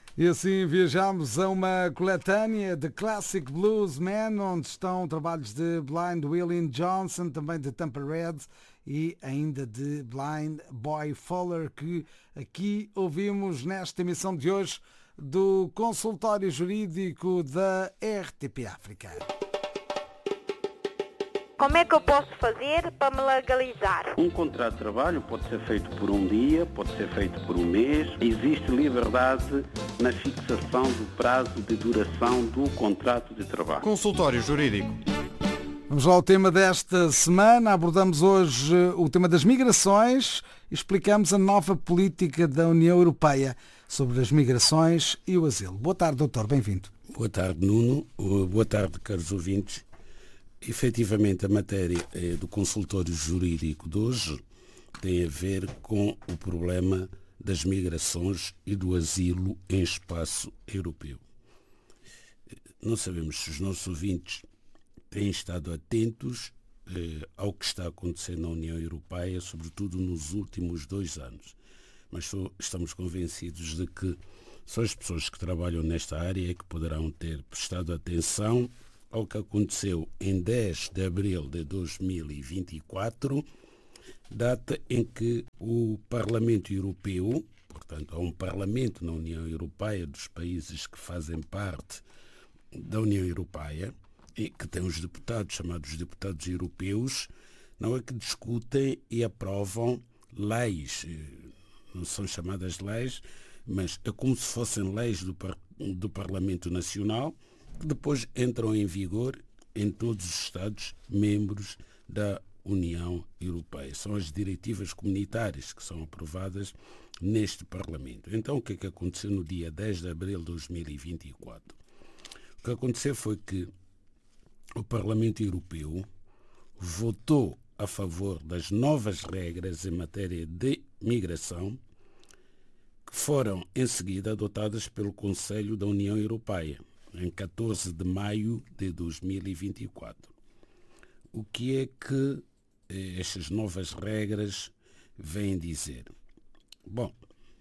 E assim viajamos a uma coletânea de Classic Blues Man, onde estão trabalhos de Blind Willie Johnson, também de Tampa Red e ainda de Blind Boy Fuller, que aqui ouvimos nesta emissão de hoje do consultório jurídico da RTP África. Como é que eu posso fazer para me legalizar? Um contrato de trabalho pode ser feito por um dia, pode ser feito por um mês. Existe liberdade na fixação do prazo de duração do contrato de trabalho. Consultório Jurídico. Vamos lá ao tema desta semana. Abordamos hoje o tema das migrações e explicamos a nova política da União Europeia sobre as migrações e o asilo. Boa tarde, doutor. Bem-vindo. Boa tarde, Nuno. Boa tarde, caros ouvintes. Efetivamente, a matéria do consultório jurídico de hoje tem a ver com o problema das migrações e do asilo em espaço europeu. Não sabemos se os nossos ouvintes têm estado atentos ao que está acontecendo na União Europeia, sobretudo nos últimos 2 anos. Mas estamos convencidos de que só as pessoas que trabalham nesta área é que poderão ter prestado atenção ao que aconteceu em 10 de abril de 2024, data em que o Parlamento Europeu, portanto, há um Parlamento na União Europeia dos países que fazem parte da União Europeia, e que tem os deputados, chamados deputados europeus, não é que discutem e aprovam leis, não são chamadas leis, mas é como se fossem leis do Parlamento Nacional, que depois entram em vigor em todos os Estados-membros da União Europeia. São as diretivas comunitárias que são aprovadas neste Parlamento. Então, o que é que aconteceu no dia 10 de abril de 2024? O que aconteceu foi que o Parlamento Europeu votou a favor das novas regras em matéria de migração que foram, em seguida, adotadas pelo Conselho da União Europeia, em 14 de maio de 2024. O que é que estas novas regras vêm dizer? Bom,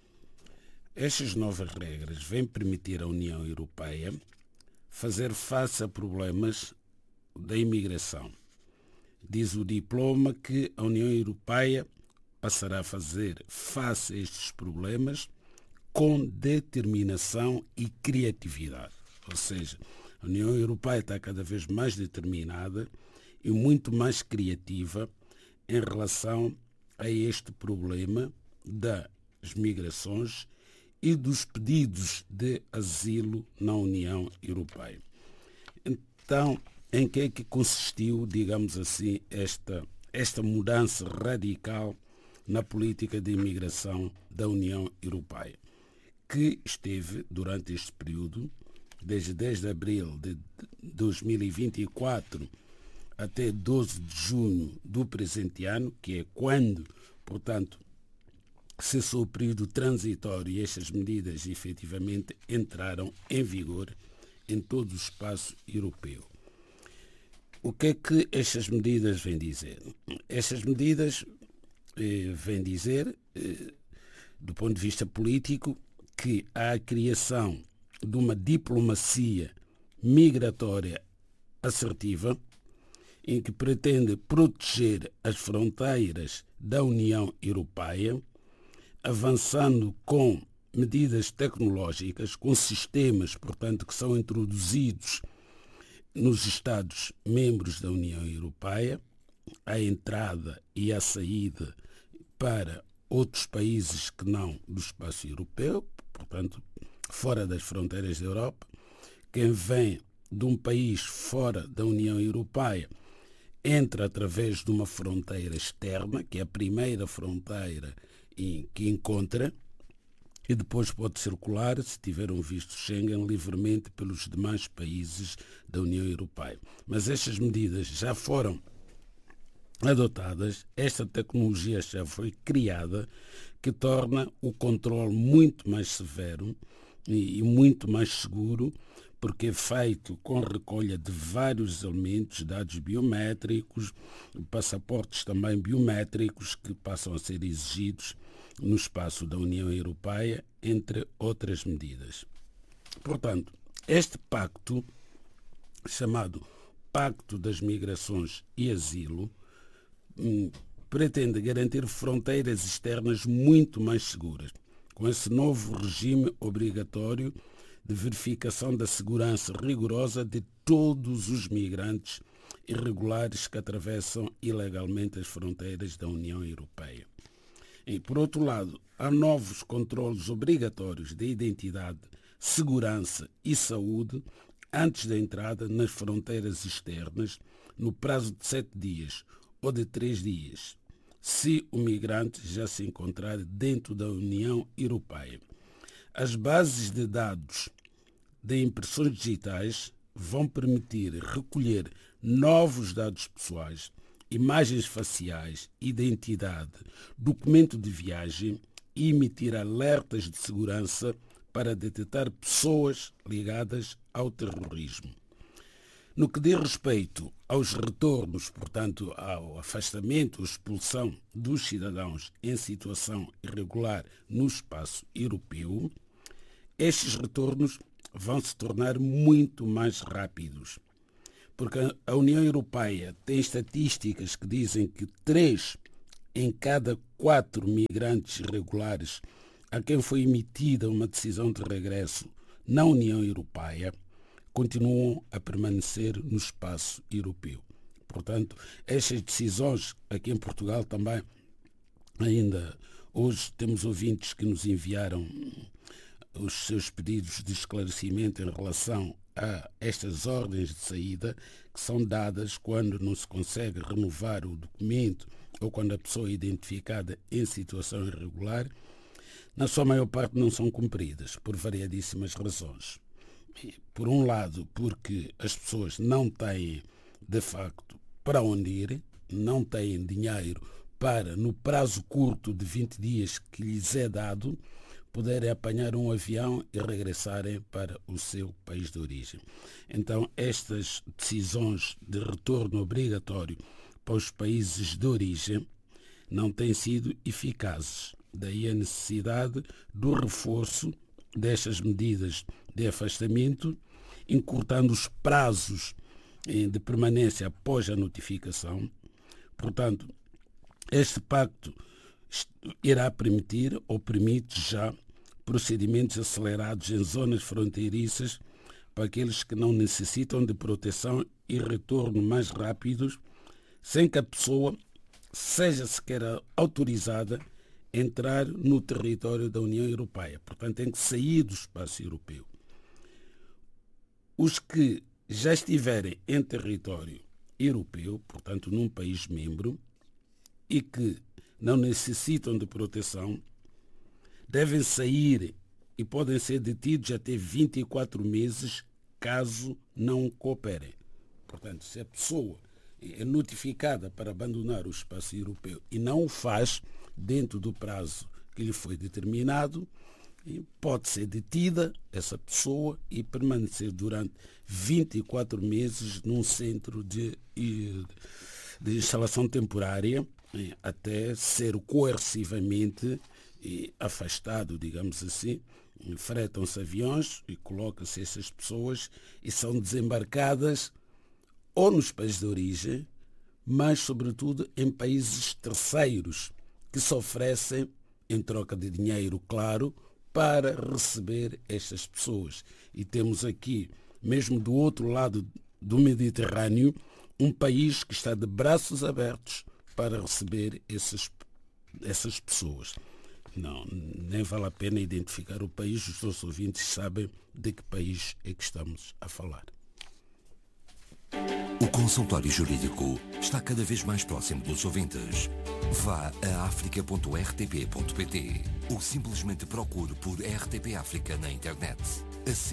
estas novas regras vêm permitir à União Europeia fazer face a problemas da imigração. Diz o diploma que a União Europeia passará a fazer face a estes problemas com determinação e criatividade. Ou seja, a União Europeia está cada vez mais determinada e muito mais criativa em relação a este problema das migrações e dos pedidos de asilo na União Europeia. Então, em que é que consistiu, digamos assim, esta mudança radical na política de imigração da União Europeia, que esteve, durante este período, desde 10 de abril de 2024 até 12 de junho do presente ano, que é quando, portanto, cessou o período transitório e estas medidas efetivamente entraram em vigor em todo o espaço europeu. O que é que estas medidas vêm dizer? Estas medidas vêm dizer, do ponto de vista político, que há a criação de uma diplomacia migratória assertiva, em que pretende proteger as fronteiras da União Europeia, avançando com medidas tecnológicas, com sistemas, portanto, que são introduzidos nos Estados-membros da União Europeia, a entrada e a saída para outros países que não do espaço europeu, portanto, fora das fronteiras da Europa. Quem vem de um país fora da União Europeia entra através de uma fronteira externa, que é a primeira fronteira que encontra, e depois pode circular, se tiver um visto Schengen, livremente pelos demais países da União Europeia. Mas estas medidas já foram adotadas, esta tecnologia já foi criada, que torna o controle muito mais severo e muito mais seguro, porque é feito com recolha de vários elementos, dados biométricos, passaportes também biométricos que passam a ser exigidos no espaço da União Europeia, entre outras medidas. Portanto, este pacto, chamado Pacto das Migrações e Asilo, pretende garantir fronteiras externas muito mais seguras, com esse novo regime obrigatório de verificação da segurança rigorosa de todos os migrantes irregulares que atravessam ilegalmente as fronteiras da União Europeia. E, por outro lado, há novos controlos obrigatórios de identidade, segurança e saúde antes da entrada nas fronteiras externas, no prazo de 7 dias ou de 3 dias, se o migrante já se encontrar dentro da União Europeia. As bases de dados de impressões digitais vão permitir recolher novos dados pessoais, imagens faciais, identidade, documento de viagem e emitir alertas de segurança para detectar pessoas ligadas ao terrorismo. No que diz respeito aos retornos, portanto, ao afastamento ou expulsão dos cidadãos em situação irregular no espaço europeu, estes retornos vão se tornar muito mais rápidos, porque a União Europeia tem estatísticas que dizem que 3 em cada 4 migrantes irregulares a quem foi emitida uma decisão de regresso na União Europeia continuam a permanecer no espaço europeu. Portanto, estas decisões aqui em Portugal também, ainda hoje temos ouvintes que nos enviaram os seus pedidos de esclarecimento em relação a estas ordens de saída que são dadas quando não se consegue renovar o documento ou quando a pessoa é identificada em situação irregular. Na sua maior parte não são cumpridas por variadíssimas razões. Por um lado, porque as pessoas não têm, de facto, para onde ir, não têm dinheiro para, no prazo curto de 20 dias que lhes é dado, poderem apanhar um avião e regressarem para o seu país de origem. Então, estas decisões de retorno obrigatório para os países de origem não têm sido eficazes. Daí a necessidade do reforço destas medidas de afastamento, encurtando os prazos de permanência após a notificação. Portanto, este pacto irá permitir, ou permite já, procedimentos acelerados em zonas fronteiriças para aqueles que não necessitam de proteção e retorno mais rápidos, sem que a pessoa seja sequer autorizada a entrar no território da União Europeia. Portanto, tem que sair do espaço europeu. Os que já estiverem em território europeu, portanto, num país membro, e que não necessitam de proteção, devem sair e podem ser detidos até 24 meses caso não cooperem. Portanto, se a pessoa é notificada para abandonar o espaço europeu e não o faz dentro do prazo que lhe foi determinado, pode ser detida essa pessoa e permanecer durante 24 meses num centro de instalação temporária até ser coercivamente afastado, digamos assim. Fretam-se aviões e colocam-se essas pessoas e são desembarcadas ou nos países de origem, mas sobretudo em países terceiros que se oferecem, em troca de dinheiro, claro, para receber estas pessoas. E temos aqui, mesmo do outro lado do Mediterrâneo, um país que está de braços abertos para receber essas pessoas. Não, nem vale a pena identificar o país, os nossos ouvintes sabem de que país é que estamos a falar. O consultório jurídico está cada vez mais próximo dos ouvintes. Vá a africa.rtp.pt ou simplesmente procure por RTP África na internet.